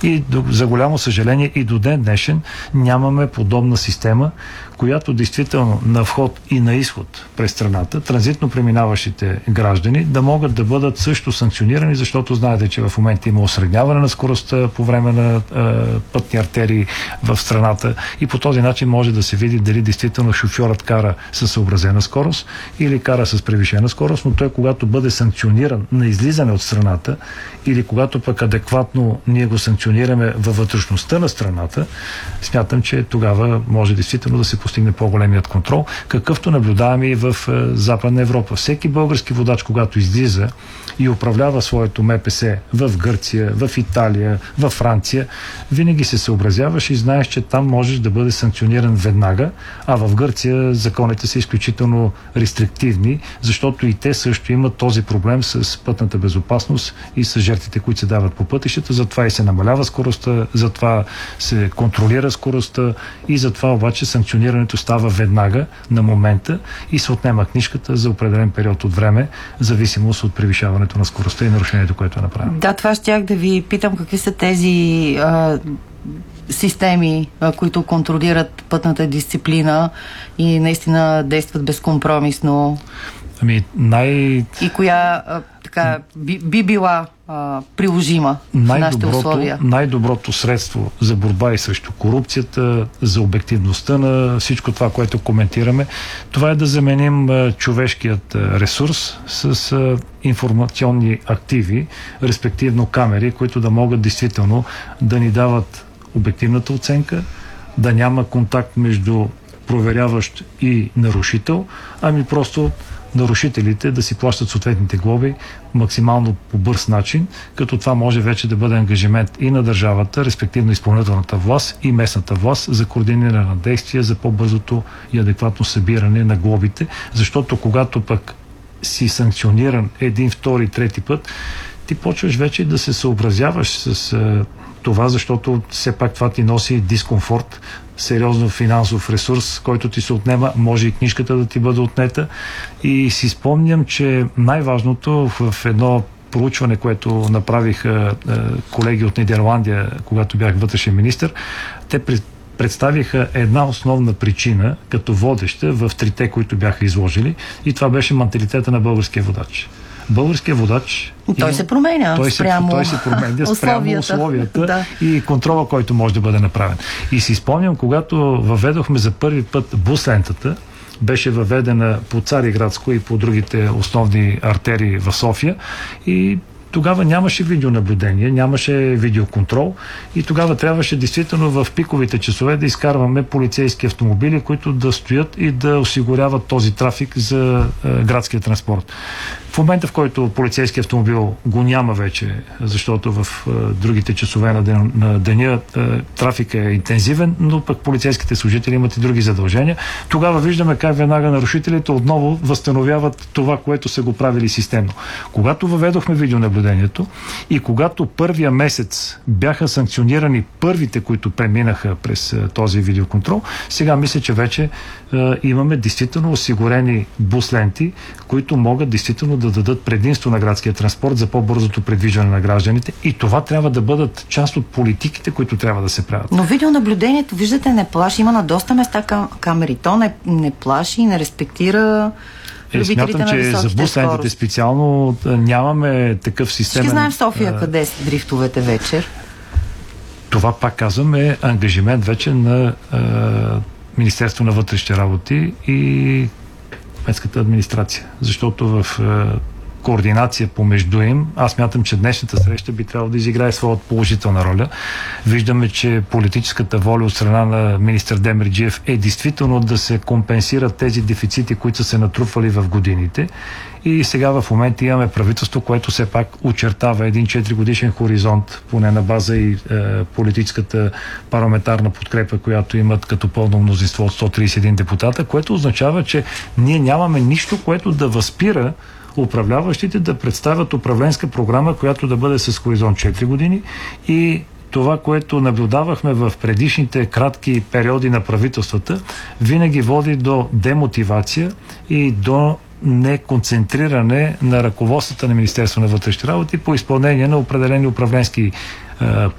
И за голямо съжаление и до ден днешен нямаме подобна система, която действително на вход и на изход през страната, транзитно преминаващите граждани да могат да бъдат също санкционирани, защото знаете, че в момента има осредняване на скоростта по време на пътни артерии в страната и по този начин може да се види дали действително шофьорът кара със съобразена скорост или кара с превишена скорост, но той когато бъде санкциониран на излизане от страната или когато пък адекватно ние го санкционираме във вътрешността на страната, смятам, че тогава може действително да се постигне по-големият контрол, какъвто наблюдаваме и в Западна Европа. Всеки български водач, когато излиза и управлява своето МПС в Гърция, в Италия, в Франция, винаги се съобразяваш и знаеш, че там можеш да бъде санкциониран веднага, а в Гърция законите са изключително рестриктивни, защото и те също имат този проблем с пътната безопасност и с жертвите, които се дават по пътищата, затова и се намалява скоростта, затова се контролира скоростта и затова обаче санкционирането става веднага, на момента и се отнема книжката за определен период от време, в зависимост от превишаването на скоростта и нарушението, което е направено. Да, това щях да ви питам какви са тези системи, които контролират пътната дисциплина и наистина действат безкомпромисно. И коя би била приложима в нашите условия? Най-доброто средство за борба и срещу корупцията, за обективността на всичко това, което коментираме, това е да заменим човешкият ресурс с информационни активи, респективно камери, които да могат действително да ни дават обективната оценка, да няма контакт между проверяващ и нарушител, ами просто нарушителите да си плащат съответните глоби максимално по бърз начин, като това може вече да бъде ангажимент и на държавата, респективно изпълнителната власт и местната власт за координиране на действия, за по-бързото и адекватно събиране на глобите, защото когато пък си санкциониран един, втори, трети път, ти почваш вече да се съобразяваш с това, защото все пак това ти носи дискомфорт, сериозно финансов ресурс, който ти се отнема, може и книжката да ти бъде отнета. И си спомням, че най-важното в едно проучване, което направиха колеги от Нидерландия, когато бях вътрешен министър, те представиха една основна причина като водеща в трите, които бяха изложили, и това беше менталитета на българския водач. Българският водач... Той се променя спрямо условията да. И контрола, който може да бъде направен. И си спомням, когато въведохме за първи път бус лентата, беше въведена по Цариградско и по другите основни артерии в София и тогава нямаше видеонаблюдение, нямаше видеоконтрол и тогава трябваше действително в пиковите часове да изкарваме полицейски автомобили, които да стоят и да осигуряват този трафик за градския транспорт. В момента, в който полицейски автомобил го няма вече, защото в другите часове на деня трафик е интензивен, но пък полицейските служители имат и други задължения, тогава виждаме как веднага нарушителите отново възстановяват това, което са го правили системно. Когато въведохме видеонаблюдението и когато първия месец бяха санкционирани първите, които преминаха през този видеоконтрол, сега мисля, че вече имаме действително осигурени бус ленти, които могат действително да дадат предимство на градския транспорт за по-бързото предвижване на гражданите и това трябва да бъдат част от политиките, които трябва да се правят. Но видеонаблюдението, виждате, не плаши. Има на доста места камери. То не плаши и не респектира любителите смятам, че за бус лентите специално нямаме такъв системен... Ще знаем в София къде са дрифтовете вечер. Това, пак казвам, е ангажимент вече на Министерство на вътрешните работи и местската администрация. Защото в координация помежду им, аз мятам, че днешната среща би трябвало да изиграе своята положителна роля. Виждаме, че политическата воля от страна на министър Демерджиев е действително да се компенсират тези дефицити, които са се натрупвали в годините. И сега в момента имаме правителство, което все пак очертава един 4-годишен хоризонт, поне на база и политическата парламентарна подкрепа, която имат като пълно мнозинство от 131 депутата, което означава, че ние нямаме нищо, което да възпира управляващите да представят управленска програма, която да бъде с хоризонт 4 години и това, което наблюдавахме в предишните кратки периоди на правителствата, винаги води до демотивация и до неконцентриране на ръководствата на Министерство на вътрешните работи по изпълнение на определени управленски